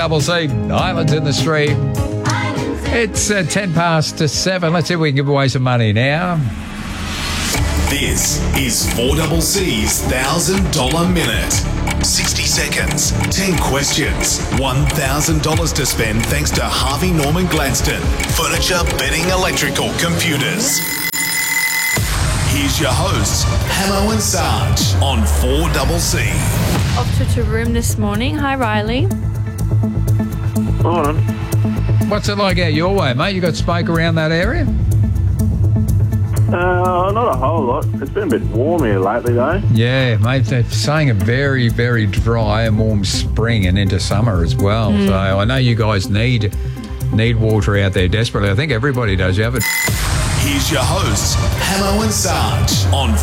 4CC, Islands in the Stream. It's 7 Let's see if we can give away some money now. This is 4CC's $1,000 Minute. 60 seconds, 10 questions, $1,000 to spend thanks to Harvey Norman Gladstone. Furniture, bedding, electrical, computers. Here's your hosts, Hamo and Sarge on 4CC. Off to Taroom this morning. Hi, Riley. Morning. What's it like out your way, mate? You got smoke around that area? Not a whole lot. It's been a bit warm here lately, though. Yeah, mate. They're saying a very, very dry and warm spring and into summer as well. So I know you guys need water out there desperately. I think everybody does. You have it. Here's your hosts, Hamo and Sarge on